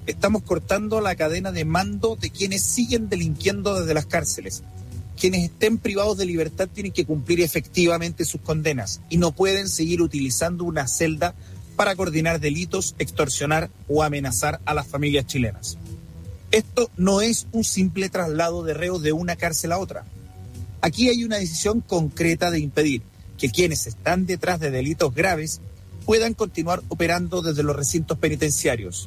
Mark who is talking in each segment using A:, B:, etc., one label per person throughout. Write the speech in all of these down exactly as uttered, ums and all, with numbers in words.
A: Estamos cortando la cadena de mando de quienes siguen delinquiendo desde las cárceles. Quienes estén privados de libertad tienen que cumplir efectivamente sus condenas y no pueden seguir utilizando una celda para coordinar delitos, extorsionar o amenazar a las familias chilenas. Esto no es un simple traslado de reos de una cárcel a otra. Aquí hay una decisión concreta de impedir que quienes están detrás de delitos graves puedan continuar operando desde los recintos penitenciarios.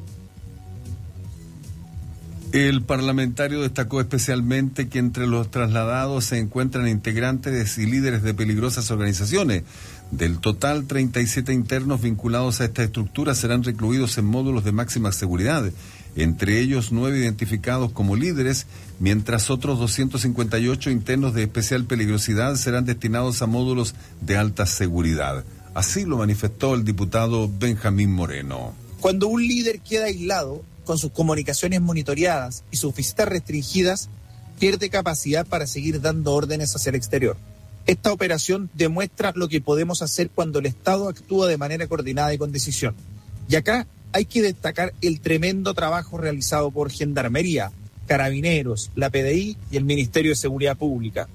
B: El parlamentario destacó especialmente que entre los trasladados se encuentran integrantes y líderes de peligrosas organizaciones. Del total, treinta y siete internos vinculados a esta estructura serán recluidos en módulos de máxima seguridad, entre ellos nueve identificados como líderes, mientras otros doscientos cincuenta y ocho internos de especial peligrosidad serán destinados a módulos de alta seguridad. Así lo manifestó el diputado Benjamín Moreno.
A: Cuando un líder queda aislado, con sus comunicaciones monitoreadas y sus visitas restringidas, pierde capacidad para seguir dando órdenes hacia el exterior. Esta operación demuestra lo que podemos hacer cuando el Estado actúa de manera coordinada y con decisión. Y acá hay que destacar el tremendo trabajo realizado por Gendarmería, Carabineros, la P D I y el Ministerio de Seguridad Pública.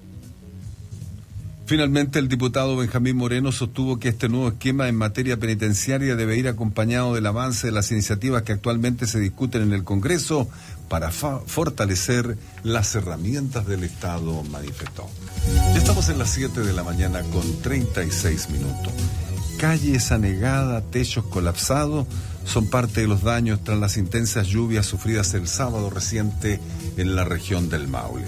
B: Finalmente, el diputado Benjamín Moreno sostuvo que este nuevo esquema en materia penitenciaria debe ir acompañado del avance de las iniciativas que actualmente se discuten en el Congreso para fa- fortalecer las herramientas del Estado, manifestó. Ya estamos en las siete de la mañana con treinta y seis minutos. Calles anegadas, techos colapsados son parte de los daños tras las intensas lluvias sufridas el sábado reciente en la región del Maule.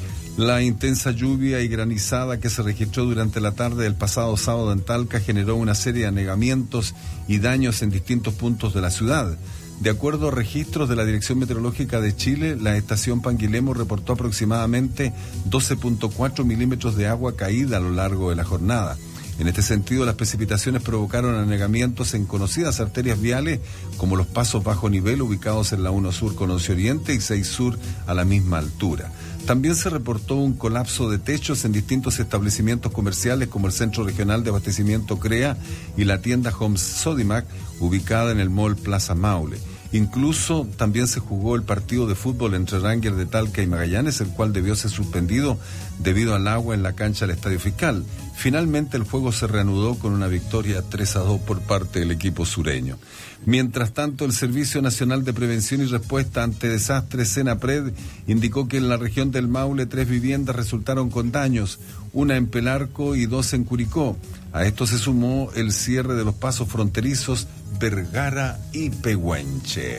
B: La intensa lluvia y granizada que se registró durante la tarde del pasado sábado en Talca generó una serie de anegamientos y daños en distintos puntos de la ciudad. De acuerdo a registros de la Dirección Meteorológica de Chile, la estación Panguilemo reportó aproximadamente doce punto cuatro milímetros de agua caída a lo largo de la jornada. En este sentido, las precipitaciones provocaron anegamientos en conocidas arterias viales como los pasos bajo nivel ubicados en la uno Sur con once Oriente y seis Sur a la misma altura. También se reportó un colapso de techos en distintos establecimientos comerciales como el Centro Regional de Abastecimiento CREA y la tienda Homes Sodimac, ubicada en el Mall Plaza Maule. Incluso también se jugó el partido de fútbol entre Rangers de Talca y Magallanes, el cual debió ser suspendido debido al agua en la cancha del Estadio Fiscal. Finalmente el juego se reanudó con una victoria tres a dos por parte del equipo sureño. Mientras tanto, el Servicio Nacional de Prevención y Respuesta ante Desastres, SENAPRED, indicó que en la región del Maule tres viviendas resultaron con daños, una en Pelarco y dos en Curicó. A esto se sumó el cierre de los pasos fronterizos Vergara y Pehuenche.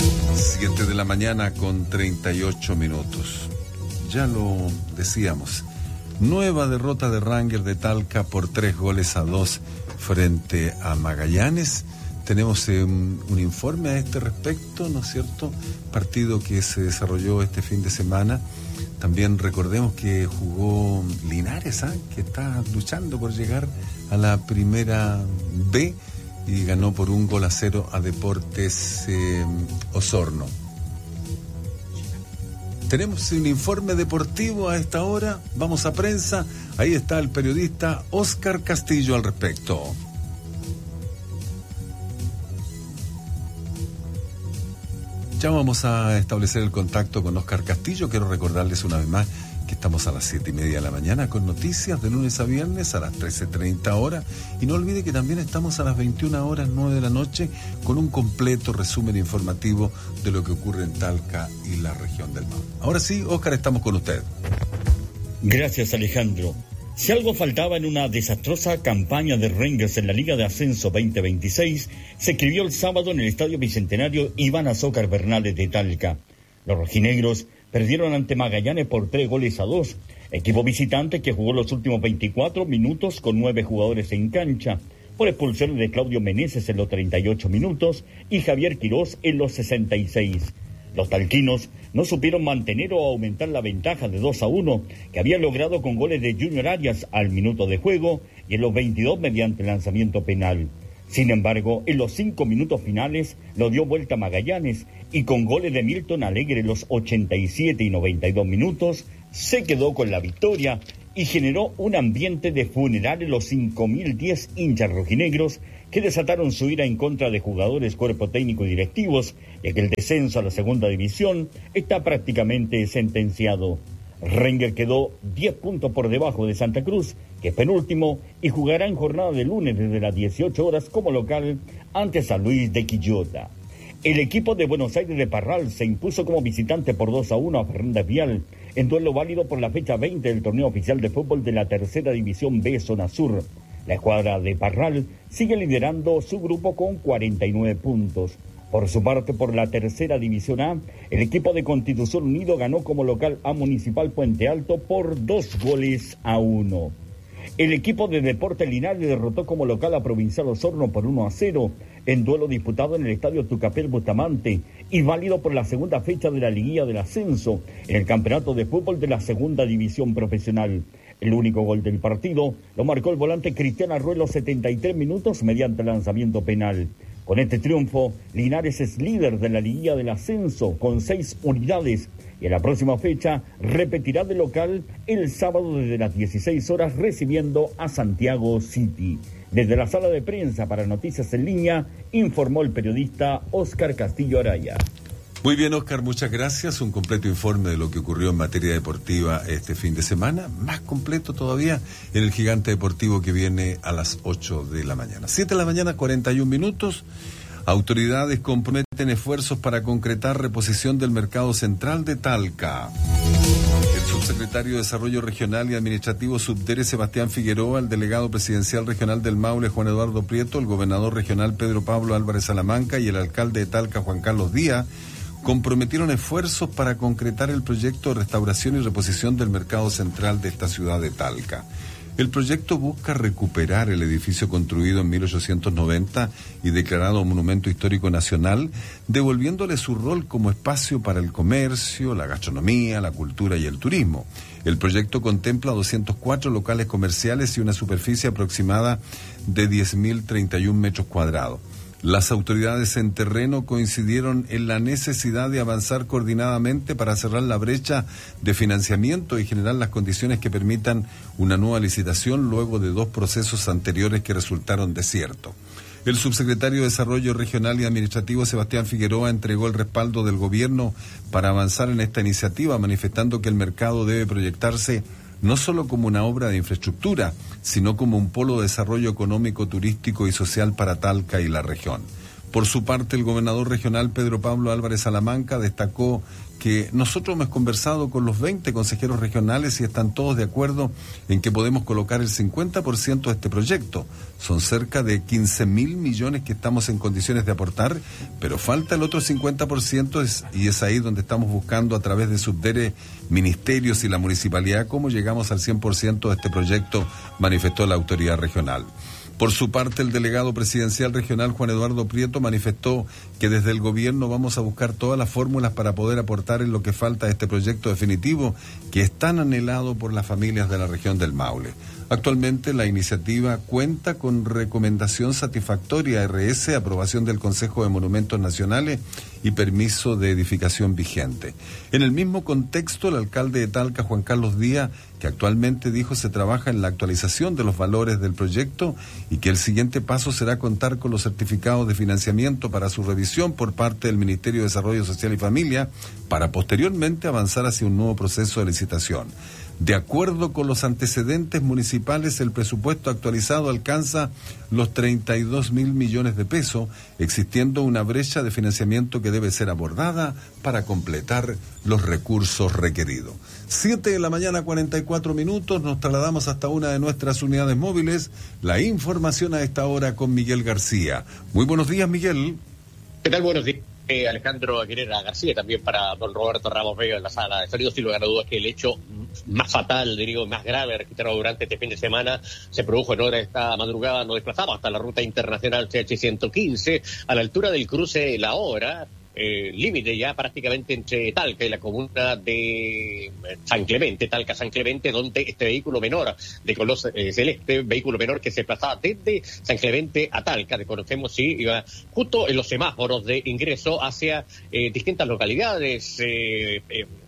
B: Siete de la mañana con treinta y ocho minutos. Ya lo decíamos, nueva derrota de Rangers de Talca por tres goles a dos frente a Magallanes. Tenemos eh, un, un informe a este respecto, ¿no es cierto? Partido que se desarrolló este fin de semana. También recordemos que jugó Linares, ¿eh? que está luchando por llegar a la primera B y ganó por un gol a cero a Deportes eh, Osorno. Tenemos un informe deportivo a esta hora. Vamos a prensa. Ahí está el periodista Óscar Castillo al respecto. Ya vamos a establecer el contacto con Óscar Castillo. Quiero recordarles una vez más que estamos a las siete y media de la mañana con noticias de lunes a viernes a las trece treinta horas. Y no olvide que también estamos a las veintiuna horas, nueve de la noche, con un completo resumen informativo de lo que ocurre en Talca y la región del Maule. Ahora sí, Óscar, estamos con usted.
C: Gracias, Alejandro. Si algo faltaba en una desastrosa campaña de Rangers en la Liga de Ascenso veinte veintiséis, se escribió el sábado en el Estadio Bicentenario Iván Azócar Bernales de Talca. Los rojinegros perdieron ante Magallanes por tres goles a dos, equipo visitante que jugó los últimos veinticuatro minutos con nueve jugadores en cancha, por expulsiones de Claudio Meneses en los treinta y ocho minutos y Javier Quirós en los sesenta y seis. Los talquinos no supieron mantener o aumentar la ventaja de dos a uno que habían logrado con goles de Junior Arias al minuto de juego y en los veintidós mediante lanzamiento penal. Sin embargo, en los cinco minutos finales lo dio vuelta Magallanes y con goles de Milton Alegre en los ochenta y siete y noventa y dos minutos se quedó con la victoria y generó un ambiente de funeral en los cinco mil diez hinchas rojinegros que desataron su ira en contra de jugadores, cuerpo técnico y directivos, ya que el descenso a la segunda división está prácticamente sentenciado. Renger quedó diez puntos por debajo de Santa Cruz, que es penúltimo, y jugará en jornada de lunes desde las dieciocho horas como local ante San Luis de Quillota. El equipo de Buenos Aires de Parral se impuso como visitante por dos a uno a Fernández Vial, en duelo válido por la fecha veinte del torneo oficial de fútbol de la tercera división B Zona Sur. La escuadra de Parral sigue liderando su grupo con cuarenta y nueve puntos. Por su parte, por la tercera división A, el equipo de Constitución Unido ganó como local a Municipal Puente Alto por dos goles a uno. El equipo de Deportes Linares derrotó como local a Provincial Osorno por uno a cero en duelo disputado en el estadio Tucapel Bustamante y válido por la segunda fecha de la liguilla del ascenso en el campeonato de fútbol de la segunda división profesional. El único gol del partido lo marcó el volante Cristian Arrué los setenta y tres minutos mediante lanzamiento penal. Con este triunfo, Linares es líder de la liguilla del ascenso con seis unidades y en la próxima fecha repetirá de local el sábado desde las dieciséis horas recibiendo a Santiago City. Desde la sala de prensa para Noticias en Línea, informó el periodista Óscar Castillo Araya.
B: Muy bien, Óscar, muchas gracias. Un completo informe de lo que ocurrió en materia deportiva este fin de semana. Más completo todavía en el Gigante Deportivo que viene a las ocho de la mañana. siete de la mañana, cuarenta y un minutos. Autoridades comprometen esfuerzos para concretar reposición del mercado central de Talca. El subsecretario de Desarrollo Regional y Administrativo Subdere Sebastián Figueroa, el delegado presidencial regional del Maule Juan Eduardo Prieto, el gobernador regional Pedro Pablo Álvarez Salamanca y el alcalde de Talca Juan Carlos Díaz comprometieron esfuerzos para concretar el proyecto de restauración y reposición del mercado central de esta ciudad de Talca. El proyecto busca recuperar el edificio construido en mil ochocientos noventa y declarado Monumento Histórico Nacional, devolviéndole su rol como espacio para el comercio, la gastronomía, la cultura y el turismo. El proyecto contempla doscientos cuatro locales comerciales y una superficie aproximada de diez mil treinta y un metros cuadrados. Las autoridades en terreno coincidieron en la necesidad de avanzar coordinadamente para cerrar la brecha de financiamiento y generar las condiciones que permitan una nueva licitación luego de dos procesos anteriores que resultaron desiertos. El subsecretario de Desarrollo Regional y Administrativo Sebastián Figueroa entregó el respaldo del gobierno para avanzar en esta iniciativa, manifestando que el mercado debe proyectarse no solo como una obra de infraestructura, sino como un polo de desarrollo económico, turístico y social para Talca y la región. Por su parte, el gobernador regional Pedro Pablo Álvarez Salamanca destacó que nosotros hemos conversado con los veinte consejeros regionales y están todos de acuerdo en que podemos colocar el cincuenta por ciento de este proyecto. Son cerca de quince mil millones que estamos en condiciones de aportar, pero falta el otro cincuenta por ciento es, y es ahí donde estamos buscando a través de Subdere, ministerios y la municipalidad cómo llegamos al cien por ciento de este proyecto, manifestó la autoridad regional. Por su parte, el delegado presidencial regional Juan Eduardo Prieto manifestó que desde el gobierno vamos a buscar todas las fórmulas para poder aportar en lo que falta a este proyecto definitivo que es tan anhelado por las familias de la región del Maule. Actualmente la iniciativa cuenta con recomendación satisfactoria R S, aprobación del Consejo de Monumentos Nacionales y permiso de edificación vigente. En el mismo contexto, el alcalde de Talca, Juan Carlos Díaz, que actualmente dijo se trabaja en la actualización de los valores del proyecto y que el siguiente paso será contar con los certificados de financiamiento para su revisión por parte del Ministerio de Desarrollo Social y Familia para posteriormente avanzar hacia un nuevo proceso de licitación. De acuerdo con los antecedentes municipales, el presupuesto actualizado alcanza los treinta y dos mil millones de pesos, existiendo una brecha de financiamiento que debe ser abordada para completar los recursos requeridos. Siete de la mañana, cuarenta y cuatro minutos, nos trasladamos hasta una de nuestras unidades móviles. La información a esta hora con Miguel García. Muy buenos días, Miguel.
D: ¿Qué tal? Buenos días. Eh, Alejandro Aguilera García, también para don Roberto Ramos Vega en la sala de sonido. Sin lugar a dudas que el hecho más fatal, digo, más grave registrado durante este fin de semana se produjo en hora de esta madrugada. Nos desplazamos hasta la ruta internacional C H ciento quince, a la altura del cruce La Hora, eh, límite ya prácticamente entre Talca y la comuna de San Clemente, Talca San Clemente, donde este vehículo menor de color eh, celeste, vehículo menor que se desplazaba desde San Clemente a Talca, desconocemos si iba justo en los semáforos de ingreso hacia eh, distintas localidades, eh, eh,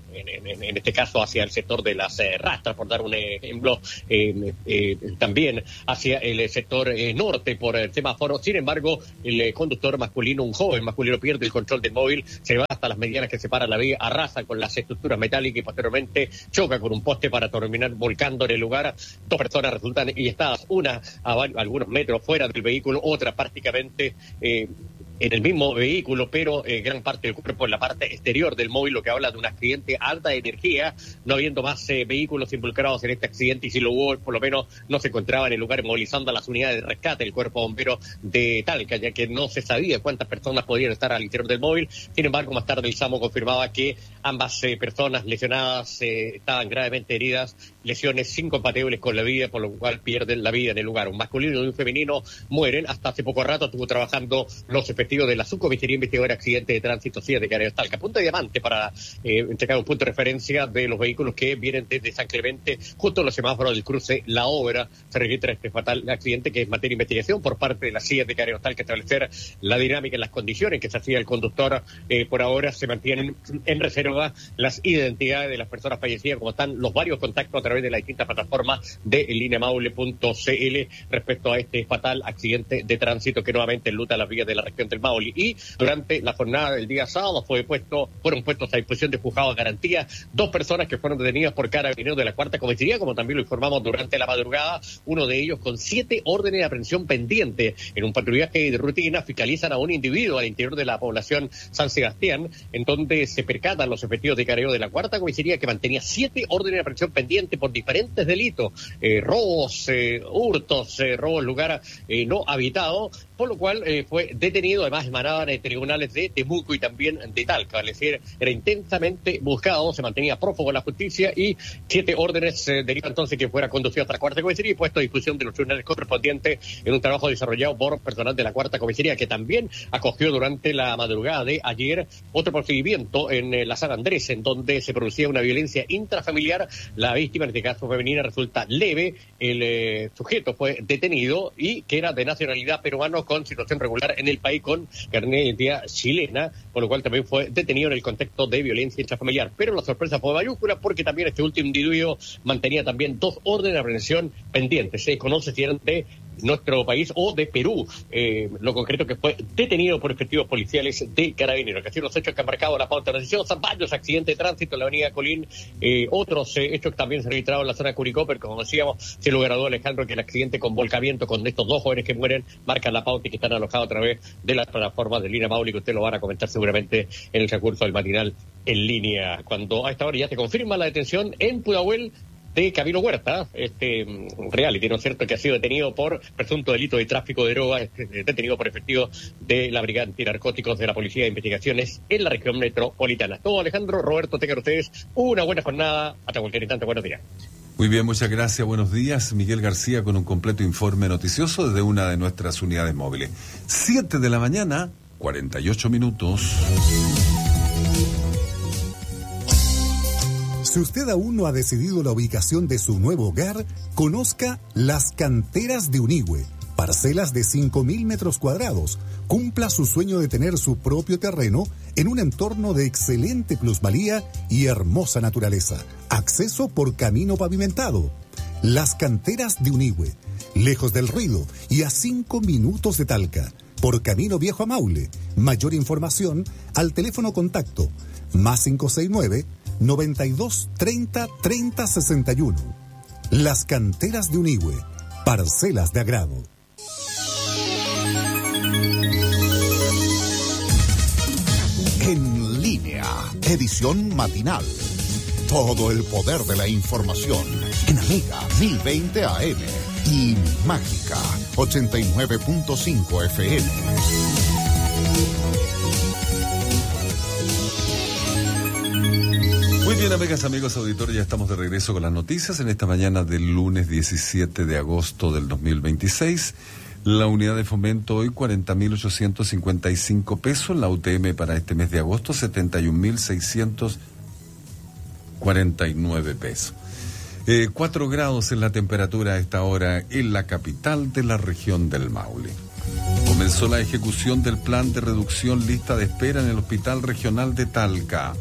D: en, en, en este caso hacia el sector de las eh, rastras, por dar un ejemplo, eh, eh, también hacia el sector eh, norte por el semáforo. Sin embargo, el eh, conductor masculino, un joven masculino, pierde el control del móvil, se va hasta las medianas que separan la vía, arrasa con las estructuras metálicas y posteriormente choca con un poste para terminar volcando en el lugar. Dos personas resultan estadas, una a algunos metros fuera del vehículo, otra prácticamente eh, en el mismo vehículo, pero eh, gran parte del cuerpo en la parte exterior del móvil, lo que habla de un accidente alta energía, no habiendo más eh, vehículos involucrados en este accidente, y si lo hubo, por lo menos no se encontraba en el lugar movilizando a las unidades de rescate del cuerpo bombero de Talca, ya que no se sabía cuántas personas podían estar al interior del móvil. Sin embargo, más tarde el SAMU confirmaba que ambas eh, personas lesionadas eh, estaban gravemente heridas, lesiones incompatibles con la vida, por lo cual pierden la vida en el lugar. Un masculino y un femenino mueren. Hasta hace poco rato estuvo trabajando los efectivos de la Subcomisaría Investigadora de Accidentes de Tránsito C I A de Carabineros Talca. Punto de diamante para eh, entregar un punto de referencia de los vehículos que vienen desde San Clemente, justo a los semáforos del cruce La Obra. Se registra este fatal accidente que es materia de investigación por parte de la C I A de Carabineros Talca, establecer la dinámica en las condiciones que se hacía el conductor. Eh, por ahora se mantienen en reserva las identidades de las personas fallecidas, como están los varios contactos a través de las distintas plataformas de linemaule punto c l respecto a este fatal accidente de tránsito que nuevamente enluta las vías de la región del Maule. Y durante la jornada del día sábado fue puesto, fueron puestos a disposición de juzgados de garantía dos personas que fueron detenidas por carabineros de la cuarta comisaría, como también lo informamos durante la madrugada, uno de ellos con siete órdenes de aprehensión pendiente. En un patrullaje de rutina fiscalizan a un individuo al interior de la población San Sebastián, en donde se percatan los efectivos de carabineros de la cuarta comisaría que mantenía siete órdenes de aprehensión pendiente por diferentes delitos, eh, robos, eh, hurtos, eh, robos en lugar eh, no habitado, por lo cual eh, fue detenido. Además emanaban en tribunales de Temuco y también de Talca, es decir, era intensamente buscado, se mantenía prófugo en la justicia y siete órdenes eh, derivan entonces que fuera conducido hasta la cuarta comisaría y puesto a disposición de los tribunales correspondientes en un trabajo desarrollado por personal de la cuarta comisaría, que también acogió durante la madrugada de ayer otro procedimiento en eh, la San Andrés, en donde se producía una violencia intrafamiliar. La víctima, en este caso femenina, resulta leve. El eh, sujeto fue detenido y que era de nacionalidad peruano con situación regular en el país con carnet de identidad chilena, por lo cual también fue detenido en el contexto de violencia intrafamiliar. Pero la sorpresa fue mayúscula porque también este último individuo mantenía también dos órdenes de aprehensión pendientes. Se desconoce si eran de nuestro país o de Perú. Eh, lo concreto que fue detenido por efectivos policiales de Carabineros. Que así los hechos que han marcado la pauta noticiosa, varios accidentes de tránsito en la avenida Colín, eh, otros eh, hechos que también se registraron en la zona de Curicó, pero como decíamos, se lo graduó Alejandro que el accidente con volcamiento con estos dos jóvenes que mueren marca la pauta y que están alojados a través de las plataformas de Línea Maule, que ustedes lo van a comentar seguramente en el recurso del matinal en línea. Cuando a esta hora ya se confirma la detención en Pudahuel de Camilo Huerta, este reality, ¿no es cierto?, que ha sido detenido por presunto delito de tráfico de drogas, este, detenido por efectivos de la Brigada Antinarcóticos de la Policía de Investigaciones en la región metropolitana. Todo, Alejandro, Roberto, tengan ustedes una buena jornada. Hasta cualquier instante, buenos días.
B: Muy bien, muchas gracias, buenos días. Miguel García con un completo informe noticioso desde una de nuestras unidades móviles. Siete de la mañana, cuarenta y ocho minutos.
E: Si usted aún no ha decidido la ubicación de su nuevo hogar, conozca Las Canteras de Unigüe, parcelas de cinco mil metros cuadrados. Cumpla su sueño de tener su propio terreno en un entorno de excelente plusvalía y hermosa naturaleza. Acceso por camino pavimentado. Las Canteras de Unigüe, lejos del ruido y a cinco minutos de Talca, por camino viejo a Maule. Mayor información al teléfono contacto más cinco seis nueve, noventa y dos, treinta, treinta, sesenta y uno. Las Canteras de Unigüe, parcelas de agrado.
F: En línea, edición matinal. Todo el poder de la información en Amiga mil veinte A M y Mágica ochenta y nueve punto cinco F M.
B: Muy bien, amigas, amigos, auditores, ya estamos de regreso con las noticias en esta mañana del lunes diecisiete de agosto del dos mil veintiséis. La unidad de fomento hoy cuarenta mil ochocientos cincuenta y cinco pesos, la U T M para este mes de agosto setenta y un mil seiscientos cuarenta y nueve pesos. Eh, cuatro grados en la temperatura a esta hora en la capital de la región del Maule. Comenzó la ejecución del plan de reducción lista de espera en el Hospital Regional de Talca.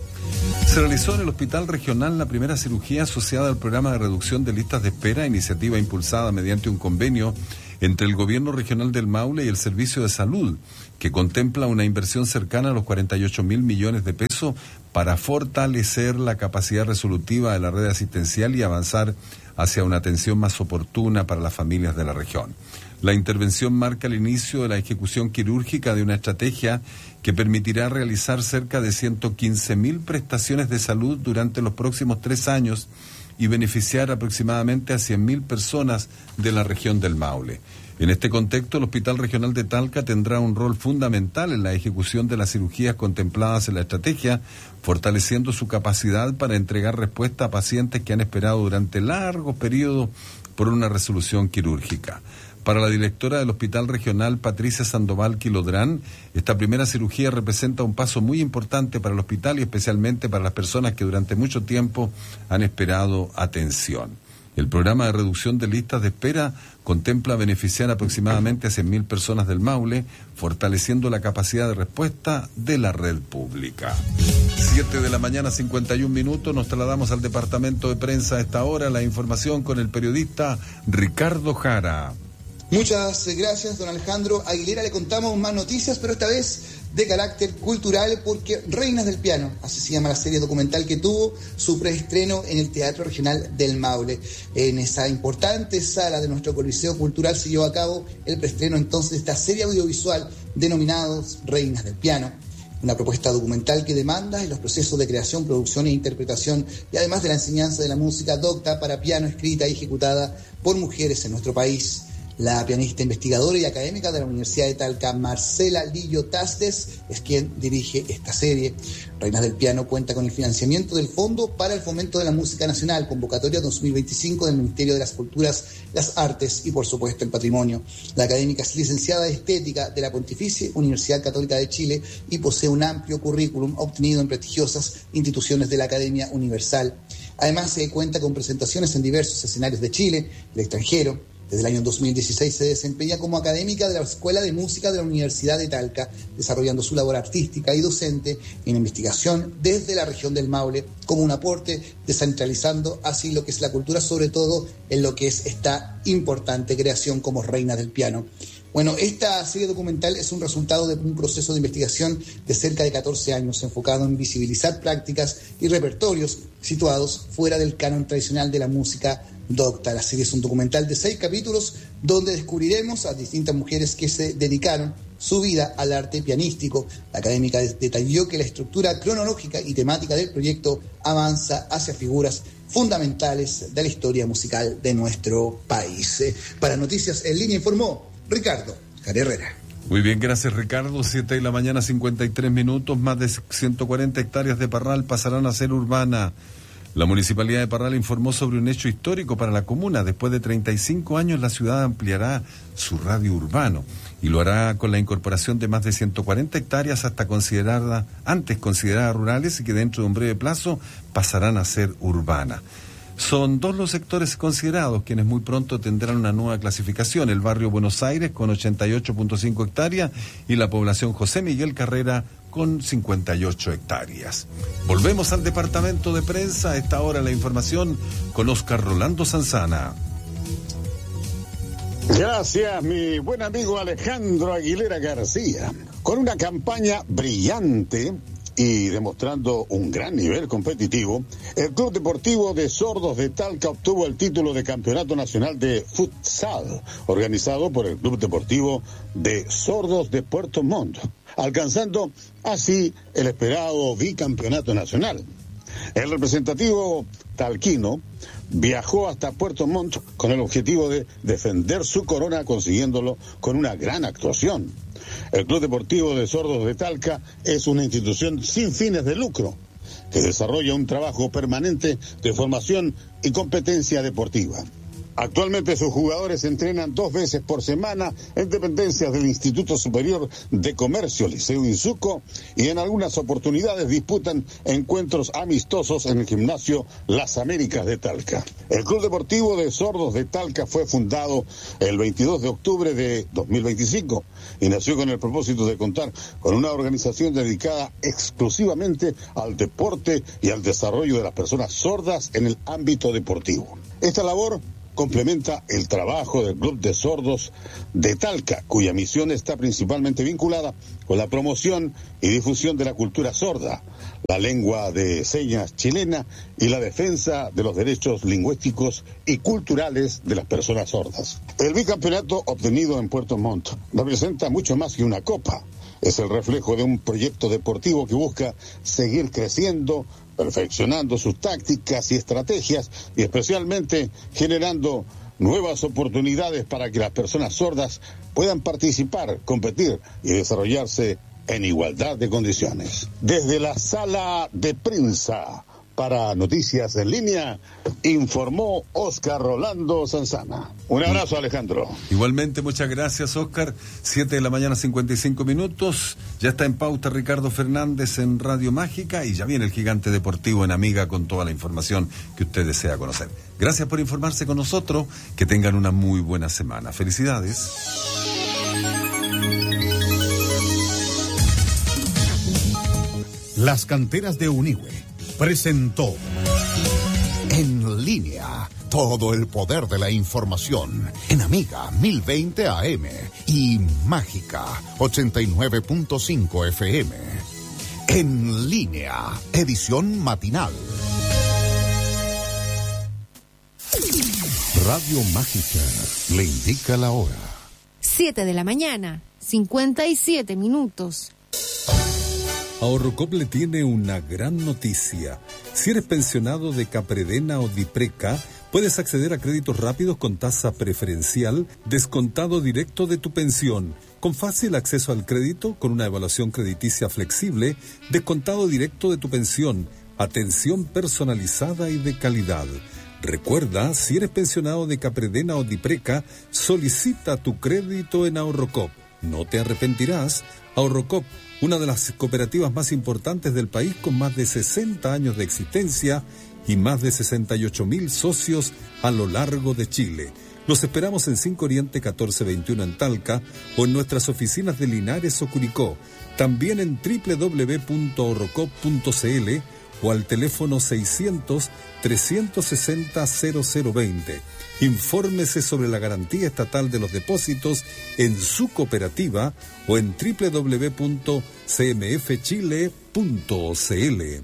B: Se realizó en el Hospital Regional la primera cirugía asociada al programa de reducción de listas de espera, iniciativa impulsada mediante un convenio entre el Gobierno Regional del Maule y el Servicio de Salud, que contempla una inversión cercana a los cuarenta y ocho mil millones de pesos para fortalecer la capacidad resolutiva de la red asistencial y avanzar hacia una atención más oportuna para las familias de la región. La intervención marca el inicio de la ejecución quirúrgica de una estrategia que permitirá realizar cerca de ciento quince mil prestaciones de salud durante los próximos tres años y beneficiar aproximadamente a cien mil personas de la región del Maule. En este contexto, el Hospital Regional de Talca tendrá un rol fundamental en la ejecución de las cirugías contempladas en la estrategia, fortaleciendo su capacidad para entregar respuesta a pacientes que han esperado durante largos periodos por una resolución quirúrgica. Para la directora del Hospital Regional, Patricia Sandoval Quilodrán, esta primera cirugía representa un paso muy importante para el hospital y especialmente para las personas que durante mucho tiempo han esperado atención. El programa de reducción de listas de espera contempla beneficiar aproximadamente a cien mil personas del Maule, fortaleciendo la capacidad de respuesta de la red pública. Siete de la mañana, cincuenta y un minutos, nos trasladamos al departamento de prensa a esta hora, la información con el periodista Ricardo Jara.
G: Muchas gracias, don Alejandro Aguilera. Le contamos más noticias, pero esta vez de carácter cultural, porque Reinas del Piano, así se llama la serie documental que tuvo su preestreno en el Teatro Regional del Maule. En esa importante sala de nuestro Coliseo Cultural se llevó a cabo el preestreno entonces de esta serie audiovisual denominados Reinas del Piano. Una propuesta documental que demanda en los procesos de creación, producción e interpretación y además de la enseñanza de la música docta para piano escrita y ejecutada por mujeres en nuestro país. La pianista investigadora y académica de la Universidad de Talca, Marcela Lillo Tastes, es quien dirige esta serie. Reinas del Piano cuenta con el financiamiento del Fondo para el Fomento de la Música Nacional, convocatoria dos mil veinticinco del Ministerio de las Culturas, las Artes y, por supuesto, el Patrimonio. La académica es licenciada en Estética de la Pontificia Universidad Católica de Chile y posee un amplio currículum obtenido en prestigiosas instituciones de la Academia Universal. Además, se cuenta con presentaciones en diversos escenarios de Chile, el extranjero. Desde el año dos mil dieciséis se desempeña como académica de la Escuela de Música de la Universidad de Talca, desarrollando su labor artística y docente en investigación desde la región del Maule, como un aporte descentralizando así lo que es la cultura, sobre todo en lo que es esta importante creación como Reina del Piano. Bueno, esta serie documental es un resultado de un proceso de investigación de cerca de catorce años, enfocado en visibilizar prácticas y repertorios situados fuera del canon tradicional de la música docta. La serie es un documental de seis capítulos donde descubriremos a distintas mujeres que se dedicaron su vida al arte pianístico. La académica detalló que la estructura cronológica y temática del proyecto avanza hacia figuras fundamentales de la historia musical de nuestro país. Para Noticias en Línea informó Ricardo Jara Herrera.
B: Muy bien, gracias Ricardo. Siete de la mañana, cincuenta y tres minutos. Más de ciento cuarenta hectáreas de parral pasarán a ser urbana. La Municipalidad de Parral informó sobre un hecho histórico para la comuna. Después de treinta y cinco años, la ciudad ampliará su radio urbano y lo hará con la incorporación de más de ciento cuarenta hectáreas hasta considerada, antes consideradas rurales y que dentro de un breve plazo pasarán a ser urbanas. Son dos los sectores considerados, quienes muy pronto tendrán una nueva clasificación: el barrio Buenos Aires con ochenta y ocho punto cinco hectáreas y la población José Miguel Carrera con cincuenta y ocho hectáreas. Volvemos al departamento de prensa. A esta hora la información con Oscar Rolando Sanzana.
H: Gracias, mi buen amigo Alejandro Aguilera García. Con una campaña brillante y demostrando un gran nivel competitivo, el Club Deportivo de Sordos de Talca obtuvo el título de Campeonato Nacional de Futsal, organizado por el Club Deportivo de Sordos de Puerto Montt, alcanzando así el esperado bicampeonato nacional. El representativo talquino viajó hasta Puerto Montt con el objetivo de defender su corona, consiguiéndolo con una gran actuación. El Club Deportivo de Sordos de Talca es una institución sin fines de lucro que desarrolla un trabajo permanente de formación y competencia deportiva. Actualmente sus jugadores entrenan dos veces por semana en dependencias del Instituto Superior de Comercio, Liceo Insuco, y en algunas oportunidades disputan encuentros amistosos en el gimnasio Las Américas de Talca. El Club Deportivo de Sordos de Talca fue fundado el veintidós de octubre de dos mil veinticinco y nació con el propósito de contar con una organización dedicada exclusivamente al deporte y al desarrollo de las personas sordas en el ámbito deportivo. Esta labor complementa el trabajo del Club de Sordos de Talca, cuya misión está principalmente vinculada con la promoción y difusión de la cultura sorda, la lengua de señas chilena y la defensa de los derechos lingüísticos y culturales de las personas sordas. El bicampeonato obtenido en Puerto Montt representa mucho más que una copa. Es el reflejo de un proyecto deportivo que busca seguir creciendo, perfeccionando sus tácticas y estrategias y especialmente generando nuevas oportunidades para que las personas sordas puedan participar, competir y desarrollarse en igualdad de condiciones. Desde la sala de prensa para Noticias en Línea, informó Oscar Rolando Sanzana. Un abrazo, Alejandro.
B: Igualmente, muchas gracias, Oscar. Siete de la mañana, cincuenta y cinco minutos. Ya está en pauta Ricardo Fernández en Radio Mágica y ya viene el Gigante Deportivo en Amiga con toda la información que usted desea conocer. Gracias por informarse con nosotros. Que tengan una muy buena semana. Felicidades.
E: Las canteras de Unigüe presentó En Línea, todo el poder de la información en Amiga mil veinte A M y Mágica ochenta y nueve punto cinco F M. En Línea, edición matinal. Radio Mágica le indica la hora.
I: Siete de la mañana, cincuenta y siete minutos.
B: Ahorrocop le tiene una gran noticia. Si eres pensionado de Capredena o Dipreca, puedes acceder a créditos rápidos con tasa preferencial, descontado directo de tu pensión, con fácil acceso al crédito, con una evaluación crediticia flexible, descontado directo de tu pensión, atención personalizada y de calidad. Recuerda, si eres pensionado de Capredena o Dipreca, solicita tu crédito en Ahorrocop. No te arrepentirás. Ahorrocop, una de las cooperativas más importantes del país con más de sesenta años de existencia y más de sesenta y ocho mil socios a lo largo de Chile. Los esperamos en cinco Oriente catorce veintiuno en Talca o en nuestras oficinas de Linares o Curicó. También en doble u doble u doble u punto ahorrocop punto c l o al teléfono seiscientos, trescientos sesenta, cero cero veinte. Infórmese sobre la garantía estatal de los depósitos en su cooperativa o en doble u doble u doble u punto c m f chile punto c l.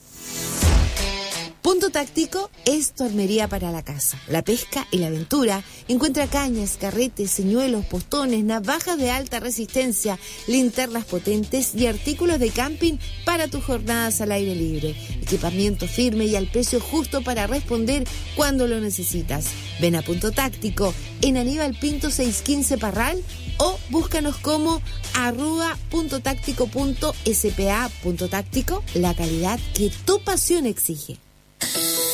I: Punto Táctico es tu armería para la casa, la pesca y la aventura. Encuentra cañas, carretes, señuelos, postones, navajas de alta resistencia, linternas potentes y artículos de camping para tus jornadas al aire libre. Equipamiento firme y al precio justo para responder cuando lo necesitas. Ven a Punto Táctico en Aníbal Pinto seiscientos quince Parral o búscanos como arroba punto táctico punto s p a. Punto Táctico, la calidad que tu pasión exige.